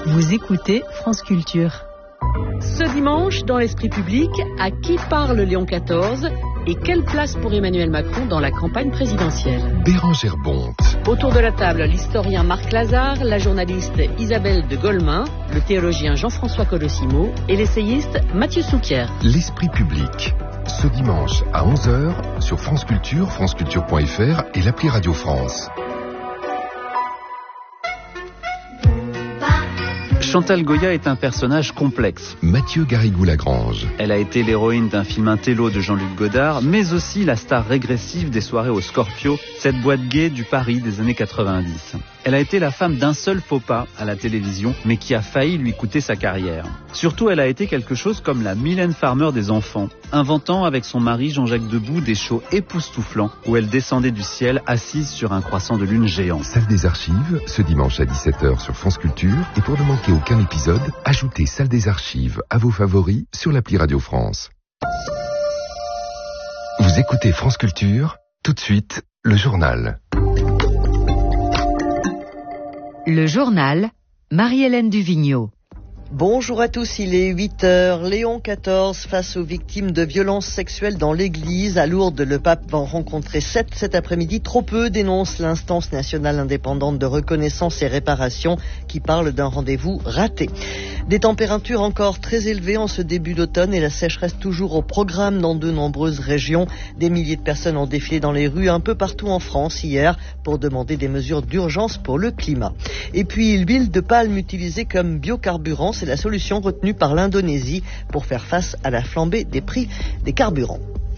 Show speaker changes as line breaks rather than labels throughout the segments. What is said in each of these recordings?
Vous écoutez France Culture.
Ce dimanche, dans l'esprit public, à qui parle Léon XIV et quelle place pour Emmanuel Macron dans la campagne présidentielle?
Bérangère Bonte.
Autour de la table, l'historien Marc Lazare, la journaliste Isabelle de Golemin, le théologien Jean-François Colosimo et l'essayiste Mathieu Souquier.
L'esprit public. Ce dimanche à 11h sur France Culture, franceculture.fr et l'appli Radio France.
Chantal Goya est un personnage complexe.
Mathieu Garrigou-Lagrange.
Elle a été l'héroïne d'un film intello de Jean-Luc Godard, mais aussi la star régressive des soirées au Scorpio, cette boîte gay du Paris des années 90. Elle a été la femme d'un seul faux pas à la télévision, mais qui a failli lui coûter sa carrière. Surtout, elle a été quelque chose comme la Mylène Farmer des enfants, inventant avec son mari Jean-Jacques Debout des shows époustouflants où elle descendait du ciel assise sur un croissant de lune géant.
Salle des archives, ce dimanche à 17h sur France Culture. Et pour ne manquer aucun épisode, ajoutez Salle des archives à vos favoris sur l'appli Radio France. Vous écoutez France Culture, tout de suite, le journal.
Le journal, Marie-Hélène Duvigneau.
Bonjour à tous, il est 8h. Léon XIV face aux victimes de violences sexuelles dans l'église. À Lourdes, le pape va en rencontrer 7 cet après-midi. Trop peu, dénonce l'instance nationale indépendante de reconnaissance et réparation qui parle d'un rendez-vous raté. Des températures encore très élevées en ce début d'automne et la sécheresse toujours au programme dans de nombreuses régions. Des milliers de personnes ont défilé dans les rues un peu partout en France hier pour demander des mesures d'urgence pour le climat. Et puis l'huile de palme utilisée comme biocarburant, c'est la solution retenue par l'Indonésie pour faire face à la flambée des prix des carburants.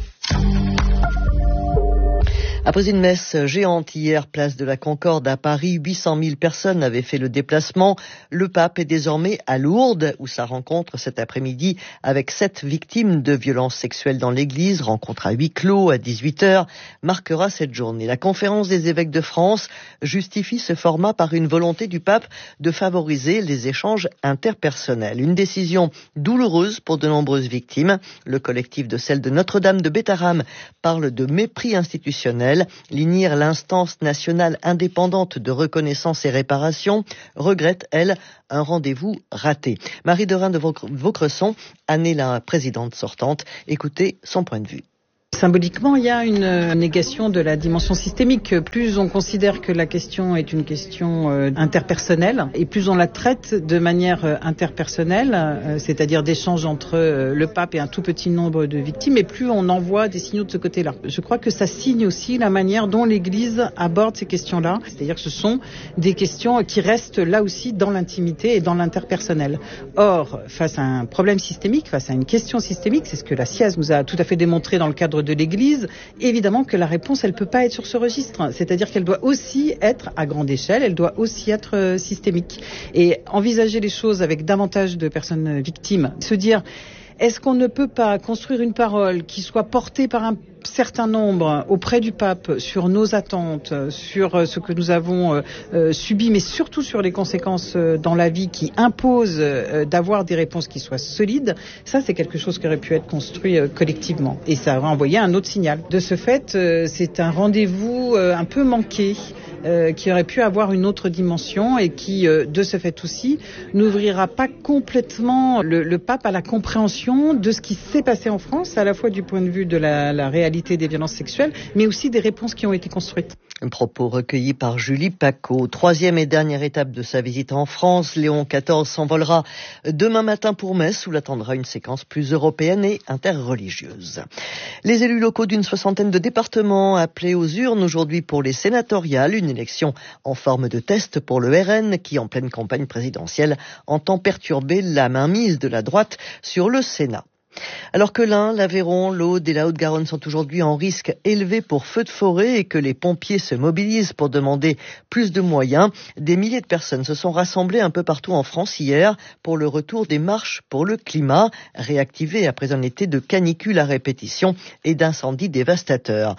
Après une messe géante hier, place de la Concorde à Paris, 800 000 personnes avaient fait le déplacement. Le pape est désormais à Lourdes, où sa rencontre cet après-midi avec 7 victimes de violences sexuelles dans l'église, rencontre à huis clos à 18h, marquera cette journée. La conférence des évêques de France justifie ce format par une volonté du pape de favoriser les échanges interpersonnels. Une décision douloureuse pour de nombreuses victimes. Le collectif de celle de Notre-Dame de Bétharram parle de mépris institutionnel. L'INIR, l'instance nationale indépendante de reconnaissance et réparation, regrette, elle, un rendez-vous raté. Marie Derain de Vaucresson en est la présidente sortante. Écoutez son point de vue.
Symboliquement, il y a une négation de la dimension systémique. Plus on considère que la question est une question interpersonnelle et plus on la traite de manière interpersonnelle, c'est-à-dire d'échanges entre le pape et un tout petit nombre de victimes, et plus on envoie des signaux de ce côté-là. Je crois que ça signe aussi la manière dont l'Église aborde ces questions-là, c'est-à-dire que ce sont des questions qui restent là aussi dans l'intimité et dans l'interpersonnel. Or, face à un problème systémique, face à une question systémique, c'est ce que la SIAZ nous a tout à fait démontré dans le cadre de l'Église, évidemment que la réponse, elle peut pas être sur ce registre. C'est-à-dire qu'elle doit aussi être à grande échelle, elle doit aussi être systémique. Et envisager les choses avec davantage de personnes victimes, se dire, est-ce qu'on ne peut pas construire une parole qui soit portée par un certain nombre auprès du pape sur nos attentes, sur ce que nous avons subi, mais surtout sur les conséquences dans la vie qui imposent d'avoir des réponses qui soient solides. Ça, c'est quelque chose qui aurait pu être construit collectivement. Et ça aurait envoyé un autre signal. De ce fait, c'est un rendez-vous un peu manqué, qui aurait pu avoir une autre dimension et qui, de ce fait aussi, n'ouvrira pas complètement le pape à la compréhension de ce qui s'est passé en France, à la fois du point de vue de la réalité des violences sexuelles, mais aussi des réponses qui ont été construites.
Un propos recueilli par Julie Pacaud. Troisième et dernière étape de sa visite en France, Léon XIV s'envolera demain matin pour Metz, où l'attendra une séquence plus européenne et interreligieuse. Les élus locaux d'une 60aine de départements appelés aux urnes aujourd'hui pour les sénatoriales, une élection en forme de test pour le RN qui, en pleine campagne présidentielle, entend perturber la mainmise de la droite sur le Sénat. Alors que l'Ain, l'Aveyron, l'Aude et la Haute-Garonne sont aujourd'hui en risque élevé pour feux de forêt et que les pompiers se mobilisent pour demander plus de moyens, des milliers de personnes se sont rassemblées un peu partout en France hier pour le retour des marches pour le climat, réactivées après un été de canicule à répétition et d'incendies dévastateurs.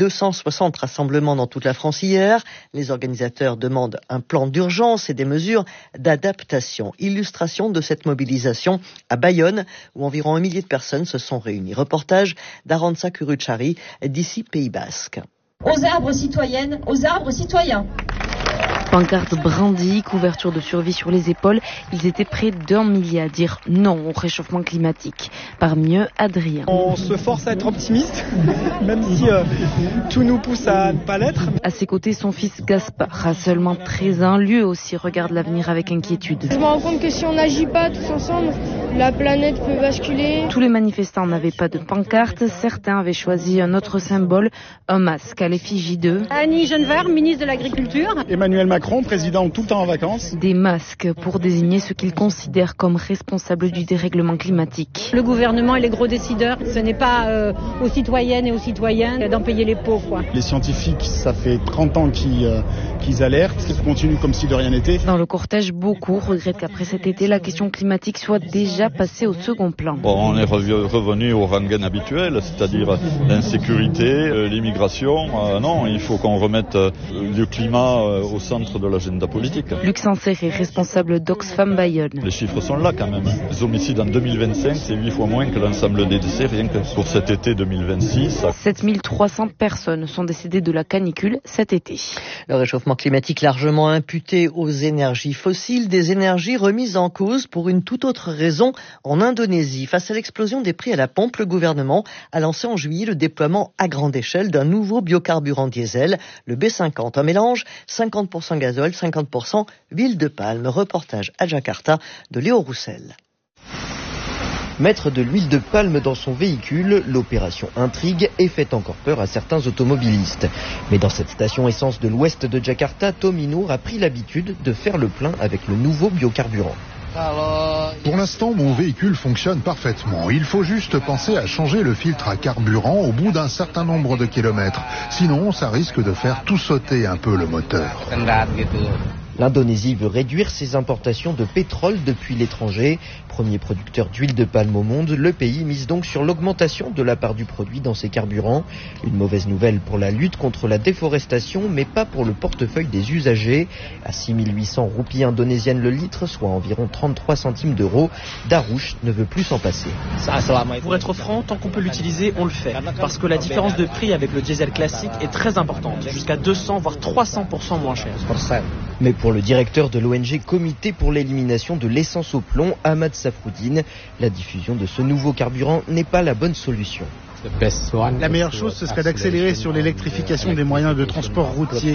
260 rassemblements dans toute la France hier. Les organisateurs demandent un plan d'urgence et des mesures d'adaptation. Illustration de cette mobilisation à Bayonne, où environ 1 millier de personnes se sont réunies. Reportage d'Arantxa Kuruchari d'ici Pays Basque.
Aux arbres citoyennes, aux arbres citoyens. Pancartes brandies, couverture de survie sur les épaules, ils étaient près d'1 millier à dire non au réchauffement climatique. Parmi eux, Adrien.
On se force à être optimiste, même si tout nous pousse à ne pas l'être.
À ses côtés, son fils Gaspard, à seulement 13 ans, lui aussi regarde l'avenir avec inquiétude.
Je me rends compte que si on n'agit pas tous ensemble, la planète peut basculer.
Tous les manifestants n'avaient pas de pancarte, certains avaient choisi un autre symbole, un masque à l'effigie d'eux.
Annie Genevard, ministre de l'Agriculture.
Emmanuel Macron, président tout le temps en vacances.
Des masques pour désigner ceux qu'ils considèrent comme responsables du dérèglement climatique.
Le gouvernement et les gros décideurs, ce n'est pas aux citoyennes et aux citoyens d'en payer les pots, quoi.
Les scientifiques, ça fait 30 ans qu'ils alertent, qu'ils continuent comme si de rien n'était.
Dans le cortège, beaucoup regrettent qu'après cet été, la question climatique soit déjà passée au second plan.
Bon, on est revenu au rengaine habituel, c'est-à-dire l'insécurité, l'immigration. Non, il faut qu'on remette le climat au centre de l'agenda politique.
Luc Sancerre est responsable d'Oxfam Bayonne.
Les chiffres sont là quand même. Les homicides en 2025, c'est 8 fois moins que l'ensemble des décès, rien que pour cet été 2026.
7300 personnes sont décédées de la canicule cet été.
Le réchauffement climatique largement imputé aux énergies fossiles, des énergies remises en cause pour une toute autre raison en Indonésie. Face à l'explosion des prix à la pompe, le gouvernement a lancé en juillet le déploiement à grande échelle d'un nouveau biocarburant diesel, le B50, un mélange 50% gazole, 50% huile de palme. Reportage à Jakarta de Léo Roussel. Mettre de l'huile de palme dans son véhicule, l'opération intrigue et fait encore peur à certains automobilistes. Mais dans cette station essence de l'ouest de Jakarta, Tommy Noor a pris l'habitude de faire le plein avec le nouveau biocarburant.
Pour l'instant, mon véhicule fonctionne parfaitement. Il faut juste penser à changer le filtre à carburant au bout d'un certain nombre de kilomètres. Sinon, ça risque de faire tout sauter un peu le moteur.
L'Indonésie veut réduire ses importations de pétrole depuis l'étranger. Premier producteur d'huile de palme au monde, le pays mise donc sur l'augmentation de la part du produit dans ses carburants. Une mauvaise nouvelle pour la lutte contre la déforestation, mais pas pour le portefeuille des usagers. À 6800 roupies indonésiennes le litre, soit environ 33 centimes d'euros, Darouche ne veut plus s'en passer.
Pour être franc, tant qu'on peut l'utiliser, on le fait. Parce que la différence de prix avec le diesel classique est très importante, jusqu'à 200 voire 300% moins cher.
Mais pour le directeur de l'ONG Comité pour l'élimination de l'essence au plomb, Ahmad Safroudine, la diffusion de ce nouveau carburant n'est pas la bonne solution.
La meilleure chose, ce serait d'accélérer sur l'électrification des moyens de transport routier.